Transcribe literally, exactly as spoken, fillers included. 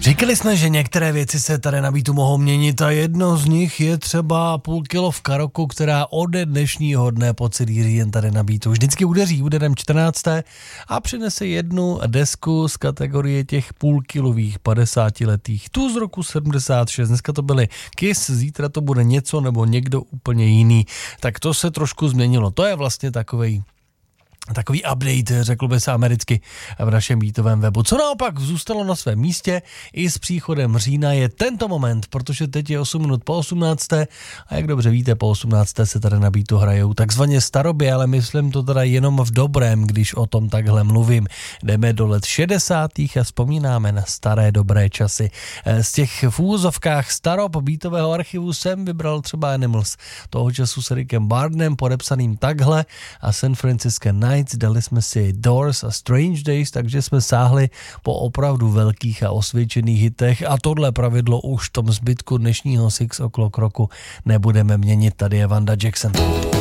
Říkali jsme, že některé věci se tady na Beatu mohou měnit a jedno z nich je třeba půlkilovka roku, která ode dnešního dne po celý říjen tady na Beatu vždycky udeří úderem čtrnácté a přinese jednu desku z kategorie těch půlkilových padesátiletých. Tu z roku sedmdesát šest, dneska to byly Kiss, zítra to bude něco nebo někdo úplně jiný. Tak to se trošku změnilo. To je vlastně takovej Takový update, řekl by se americky, v našem beatovém webu. Co naopak zůstalo na svém místě i s příchodem října je tento moment, protože teď je osm minut po osmnácté a jak dobře víte, po osmnácté se tady na Beatu hrajou takzvaně starobě, ale myslím to teda jenom v dobrém, když o tom takhle mluvím. Jdeme do let šedesátých a vzpomínáme na staré dobré časy. Z těch v úvozovkách starob beatového archivu jsem vybral třeba Animals, toho času s Rickem Barnem, podepsaným takhle, a San Francisco Nights, dali jsme si Doors a Strange Days, takže jsme sáhli po opravdu velkých a osvědčených hitech a tohle pravidlo už v tom zbytku dnešního Six O'Clock roku nebudeme měnit. Tady je Vanda Jackson.